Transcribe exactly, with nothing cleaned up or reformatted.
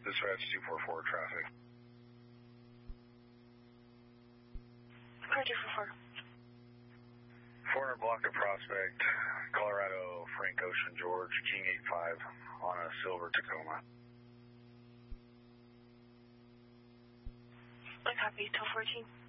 Dispatch two four four traffic. Car two four four. four hundred block of Prospect, Colorado, Frank Ocean, George, King eight five on a silver Tacoma. I copy, two fourteen.